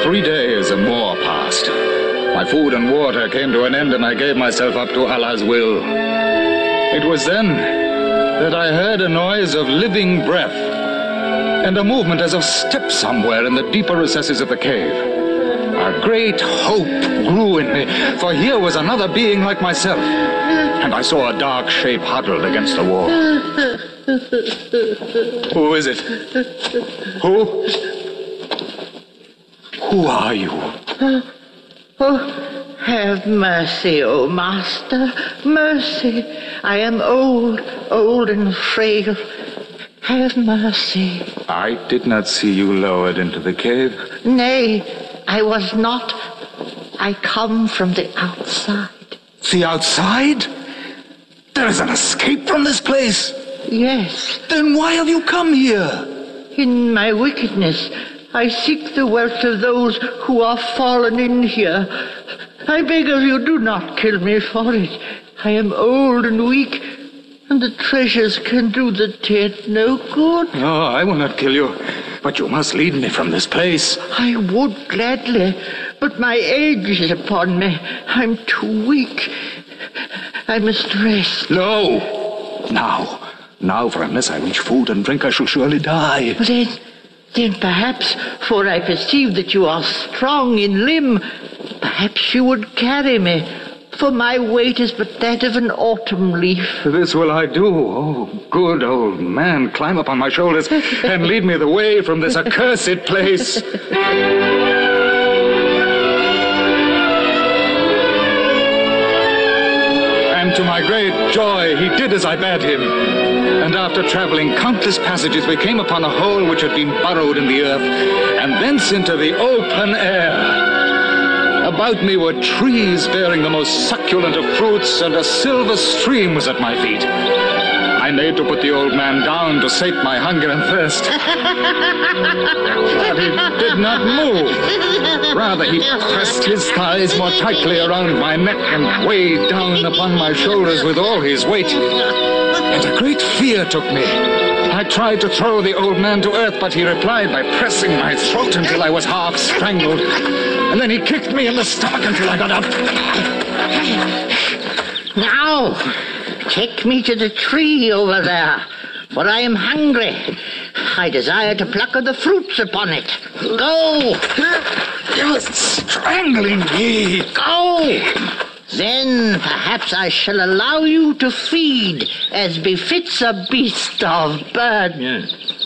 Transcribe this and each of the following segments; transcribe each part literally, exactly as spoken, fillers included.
Three days and more passed. My food and water came to an end, and I gave myself up to Allah's will. It was then that I heard a noise of living breath and a movement as of steps somewhere in the deeper recesses of the cave. A great hope grew in me, for here was another being like myself, and I saw a dark shape huddled against the wall. Who is it? Who? Who are you? Uh, oh, have mercy, O Master, mercy. I am old, old and frail. Have mercy. I did not see you lowered into the cave. Nay, I was not. I come from the outside. The outside? There is an escape from this place. Yes. Then why have you come here? In my wickedness, I seek the wealth of those who are fallen in here. I beg of you, do not kill me for it. I am old and weak, and the treasures can do the dead no good. No, I will not kill you, but you must lead me from this place. I would gladly, but my age is upon me. I'm too weak. I must rest. No. Now. Now, for unless I reach food and drink, I shall surely die. Then, then perhaps, for I perceive that you are strong in limb, perhaps you would carry me, for my weight is but that of an autumn leaf. This will I do. Oh, good old man, climb upon my shoulders and lead me the way from this accursed place. And to my great joy, he did as I bade him. And after traveling countless passages, we came upon a hole which had been burrowed in the earth, and thence into the open air. About me were trees bearing the most succulent of fruits, and a silver stream was at my feet. I made to put the old man down to sate my hunger and thirst. But he did not move. Rather, he pressed his thighs more tightly around my neck and weighed down upon my shoulders with all his weight. And a great fear took me. I tried to throw the old man to earth, but he replied by pressing my throat until I was half strangled. And then he kicked me in the stomach until I got up. Now, take me to the tree over there, for I am hungry. I desire to pluck of the fruits upon it. Go! You're strangling me. Go! Then perhaps I shall allow you to feed as befits a beast of burden.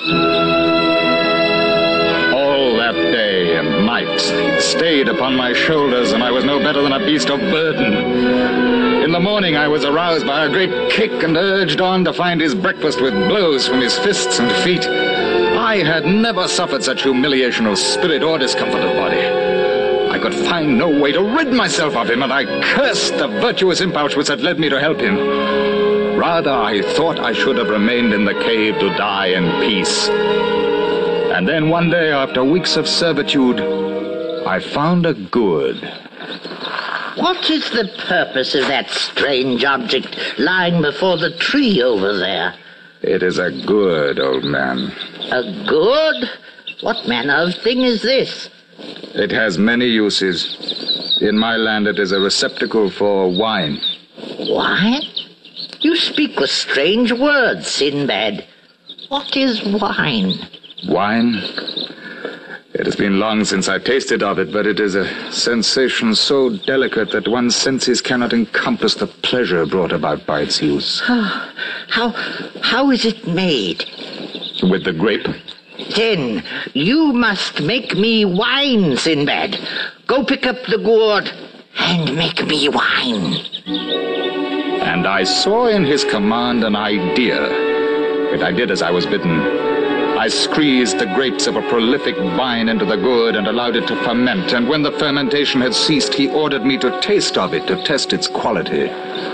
All that day and night he stayed upon my shoulders, and I was no better than a beast of burden. In the morning I was aroused by a great kick and urged on to find his breakfast with blows from his fists and feet. I had never suffered such humiliation of spirit or discomfort of body. I could find no way to rid myself of him, and I cursed the virtuous impulse which had led me to help him. Rather, I thought I should have remained in the cave to die in peace. And then one day, after weeks of servitude, I found a gourd. What is the purpose of that strange object lying before the tree over there? It is a gourd, old man. A gourd? What manner of thing is this? It has many uses. In my land, it is a receptacle for wine. Wine? You speak with strange words, Sinbad. What is wine? Wine? It has been long since I tasted of it, but it is a sensation so delicate that one's senses cannot encompass the pleasure brought about by its use. Oh, how, how is it made? With the grape. Then you must make me wine, Sinbad. Go pick up the gourd and make me wine. And I saw in his command an idea. And I did as I was bidden. I squeezed the grapes of a prolific vine into the gourd and allowed it to ferment. And when the fermentation had ceased, he ordered me to taste of it to test its quality.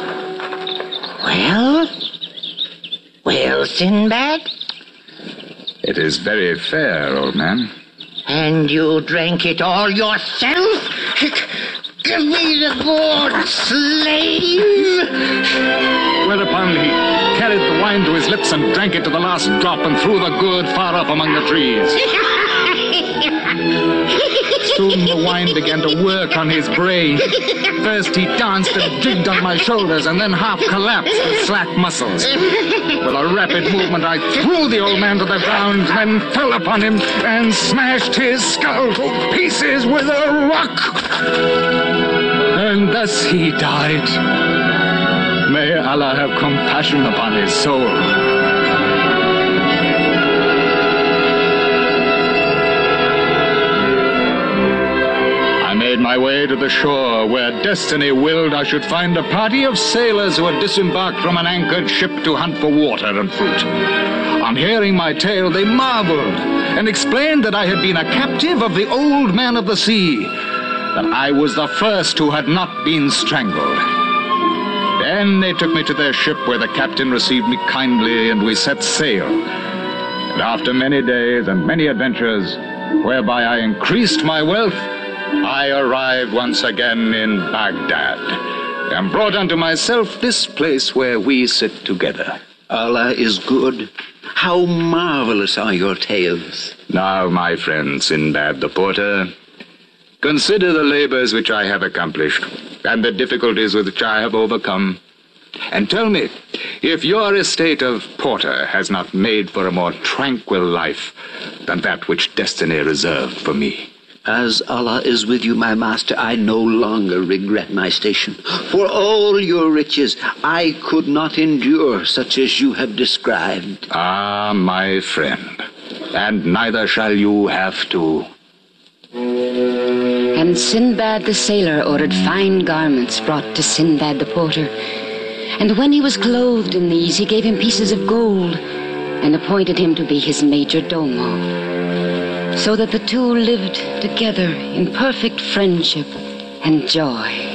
Well? Well, Sinbad? It is very fair, old man. And you drank it all yourself? Give me the gourd, slave! Whereupon he carried the wine to his lips and drank it to the last drop and threw the gourd far up among the trees. soon the wine began to work on his brain. First he danced and jigged on my shoulders, and then half collapsed with slack muscles. With a rapid movement, I threw the old man to the ground, then fell upon him and smashed his skull to pieces with a rock. And thus he died. May Allah have compassion upon his soul. I made my way to the shore, where destiny willed I should find a party of sailors who had disembarked from an anchored ship to hunt for water and fruit. On hearing my tale, they marveled and explained that I had been a captive of the old man of the sea, that I was the first who had not been strangled. Then they took me to their ship, where the captain received me kindly, and we set sail. And after many days and many adventures, whereby I increased my wealth, I arrived once again in Baghdad, and brought unto myself this place where we sit together. Allah is good. How marvelous are your tales. Now, my friend Sinbad the porter, consider the labors which I have accomplished, and the difficulties with which I have overcome, and tell me if your estate of porter has not made for a more tranquil life than that which destiny reserved for me. As Allah is with you, my master, I no longer regret my station. For all your riches, I could not endure such as you have described. Ah, my friend, and neither shall you have to. And Sinbad the sailor ordered fine garments brought to Sinbad the porter. And when he was clothed in these, he gave him pieces of gold, and appointed him to be his major domo, so that the two lived together in perfect friendship and joy.